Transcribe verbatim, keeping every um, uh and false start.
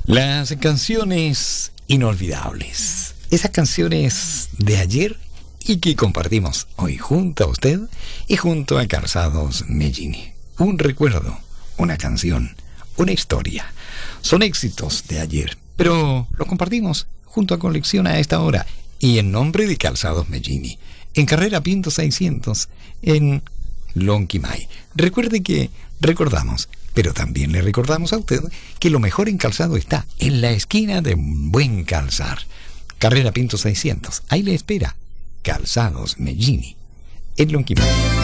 Las canciones inolvidables, esas canciones de ayer y que compartimos hoy junto a usted y junto a Calzados Mellini. Un recuerdo, una canción, una historia. Son éxitos de ayer, pero lo compartimos junto a Colección a esta hora y en nombre de Calzados Mellini, en Carrera Pinto seiscientos, en Lonquimay. Recuerde que recordamos, pero también le recordamos a usted que lo mejor en calzado está en la esquina de un buen calzar. Carrera Pinto seiscientos, ahí le espera Calzados Mellini, en Lonquimay.